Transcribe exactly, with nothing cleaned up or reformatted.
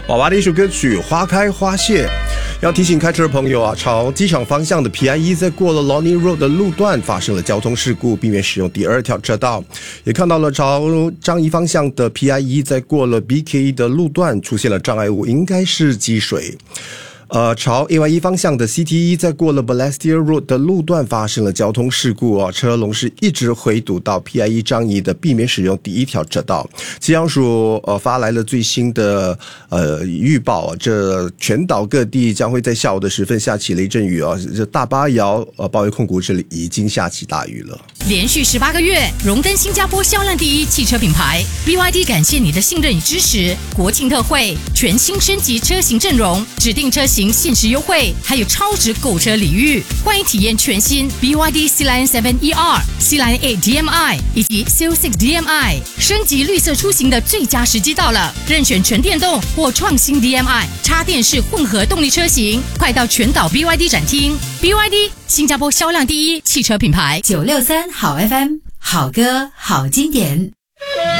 娃娃的一首歌曲《花开花谢》。要提醒开车的朋友啊，朝机场方向的 P I 一在过了 Lornie Road 的路段发生了交通事故，避免使用第二条车道。也看到了朝樟宜方向的 P I 一在过了 B K 一的路段出现了障碍物，应该是积水。呃，朝 A Y 一方向的 C T 一在过了 Balestier Road 的路段发生了交通事故哦，车龙是一直回堵到 P I 一樟宜的，避免使用第一条车道。气象署呃发来了最新的呃预报，这全岛各地将会在下午的时分下起雷阵雨哦，这大巴窑呃鲍威控股这里已经下起大雨了。 连续十八个月荣登新加坡销量第一汽车品牌 B Y D， 感谢你的信任与支持。国庆特惠，全新升级车型阵容，指定车型限时优惠，还有超值购车礼遇，欢迎体验全新 B Y D C Line 七 E R、C Line 八 D M I 以及 C L 六 D M I， 升级绿色出行的最佳时机到了，任选纯电动或创新 D M I 插电式混合动力车型，快到全岛 B Y D 展厅。B Y D 新加坡销量第一汽车品牌， 九六三好 F M， 好歌好经典。